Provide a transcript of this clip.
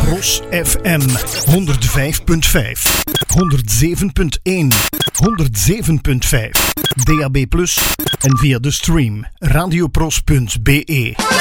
Pros FM 105.5, 107.1, 107.5, DAB+ en via de stream radiopros.be.